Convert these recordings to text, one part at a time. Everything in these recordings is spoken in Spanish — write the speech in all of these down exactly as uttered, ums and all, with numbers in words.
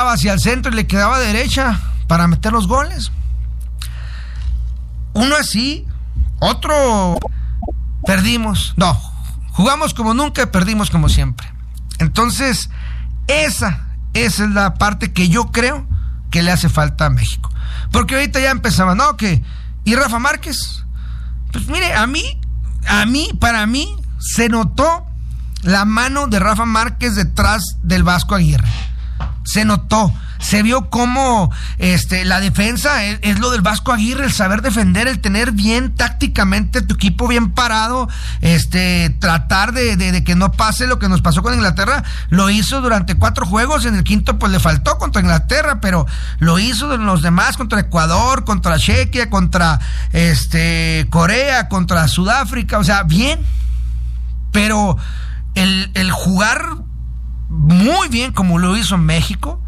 tiraba hacia el centro y le quedaba derecha para meter los goles. Uno así, otro perdimos. No, jugamos como nunca, perdimos como siempre. Entonces, esa, esa es la parte que yo creo que le hace falta a México. Porque ahorita ya empezaba, ¿no? Que, ¿y Rafa Márquez? Pues mire, a mí, a mí, para mí, se notó la mano de Rafa Márquez detrás del Vasco Aguirre. Se notó. Se vio cómo este, la defensa es, es lo del Vasco Aguirre, el saber defender, el tener bien tácticamente tu equipo bien parado, este, tratar de, de, de que no pase lo que nos pasó con Inglaterra. Lo hizo durante cuatro juegos, en el quinto pues le faltó contra Inglaterra, pero lo hizo en los demás, contra Ecuador, contra Chequia, contra este, Corea, contra Sudáfrica, o sea, bien, pero el, el jugar muy bien como lo hizo México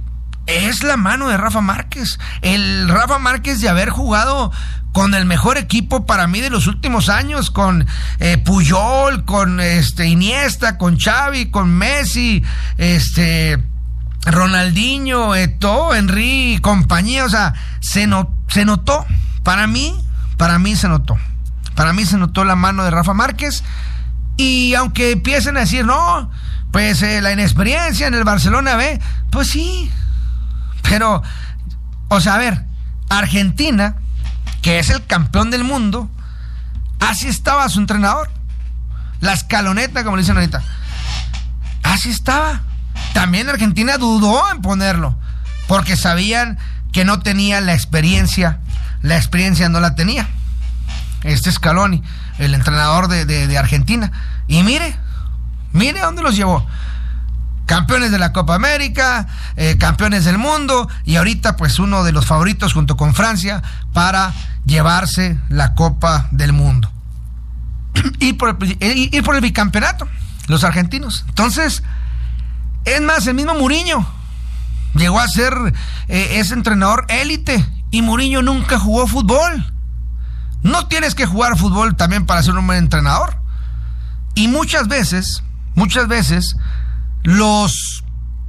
es la mano de Rafa Márquez. El Rafa Márquez de haber jugado con el mejor equipo para mí de los últimos años, con eh, Puyol, con este Iniesta, con Xavi, con Messi, este Ronaldinho, Eto'o, Henry, compañía, o sea, se, no, se notó, para mí, para mí se notó, para mí se notó la mano de Rafa Márquez. Y aunque empiecen a decir, no, pues eh, la inexperiencia en el Barcelona B, pues sí. Pero, o sea, a ver, Argentina, que es el campeón del mundo, así estaba su entrenador. La escaloneta, como le dicen ahorita. Así estaba. También Argentina dudó en ponerlo, porque sabían que no tenía la experiencia. La experiencia no la tenía. Este Scaloni, el entrenador de, de, de Argentina. Y mire, mire a dónde los llevó. Campeones de la Copa América, eh, campeones del mundo, y ahorita pues uno de los favoritos junto con Francia para llevarse la Copa del Mundo. Ir por el, ir por el bicampeonato, los argentinos. Entonces, es más, el mismo Mourinho llegó a ser eh, ese entrenador élite, y Mourinho nunca jugó fútbol. No tienes que jugar fútbol también para ser un buen entrenador. Y muchas veces, muchas veces, los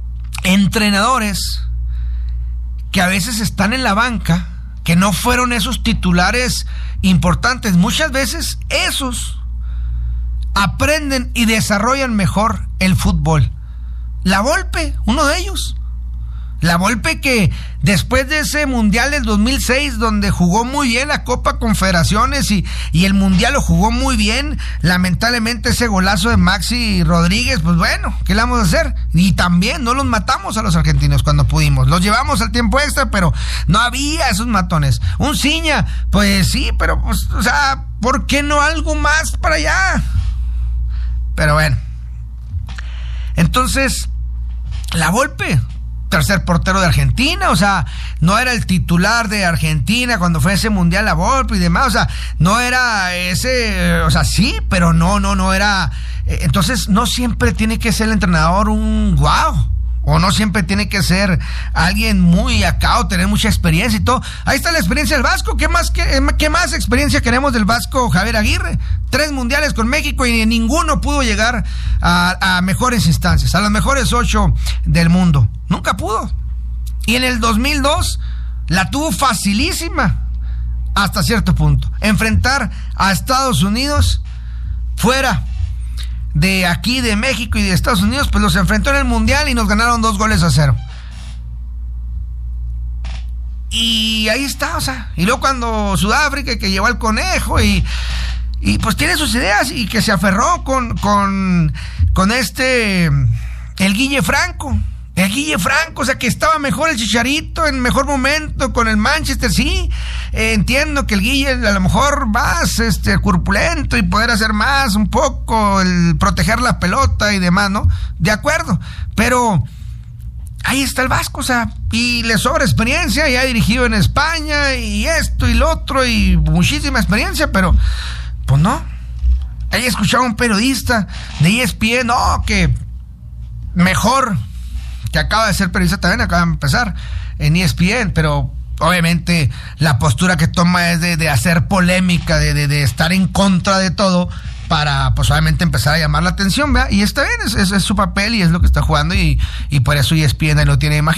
entrenadores que a veces están en la banca, que no fueron esos titulares importantes, muchas veces esos aprenden y desarrollan mejor el fútbol. La Volpe, uno de ellos. La Volpe, que después de ese Mundial del dos mil seis, donde jugó muy bien la Copa Confederaciones y, y el Mundial lo jugó muy bien, lamentablemente ese golazo de Maxi Rodríguez, pues bueno, ¿qué le vamos a hacer? Y también no los matamos a los argentinos cuando pudimos, los llevamos al tiempo extra, pero no había esos matones. Un Ciña, pues sí, pero pues, o sea, ¿por qué no algo más para allá? Pero bueno, entonces, la Volpe, tercer portero de Argentina, o sea, no era el titular de Argentina cuando fue ese Mundial la Volpe y demás, o sea, no era ese, o sea, sí, pero no, no, no era, entonces no siempre tiene que ser el entrenador un guau, o no siempre tiene que ser alguien muy acá o tener mucha experiencia y todo. Ahí está la experiencia del Vasco. ¿Qué más, qué, qué más experiencia queremos del Vasco Javier Aguirre? Tres mundiales con México y ninguno pudo llegar a, a mejores instancias, a las mejores ocho del mundo. Nunca pudo. Y en el dos mil dos la tuvo facilísima hasta cierto punto. Enfrentar a Estados Unidos fuera de aquí, de México y de Estados Unidos, pues los enfrentó en el Mundial y nos ganaron dos goles a cero. Y ahí está, o sea, y luego cuando Sudáfrica, que llevó al conejo y, y pues tiene sus ideas, y que se aferró con, con, con este, el Guille Franco. El Guille Franco, o sea, que estaba mejor el Chicharito en mejor momento con el Manchester, sí, eh, entiendo que el Guille a lo mejor más este, corpulento y poder hacer más un poco, el proteger la pelota y demás, ¿no? De acuerdo, pero ahí está el Vasco, o sea, y le sobra experiencia, y ha dirigido en España y esto y lo otro y muchísima experiencia, pero pues no. Ahí escuchaba un periodista de E S P N, no, que mejor, que acaba de ser periodista también, acaba de empezar en E S P N, pero obviamente la postura que toma es de, de hacer polémica, de, de, de estar en contra de todo, para pues obviamente empezar a llamar la atención, ¿verdad? Y está bien, es, es, es su papel y es lo que está jugando, y, y por eso E S P N lo tiene imaginado.